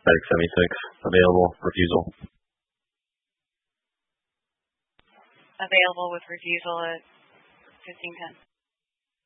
Medic 76, available, refusal. Available with refusal at 1510.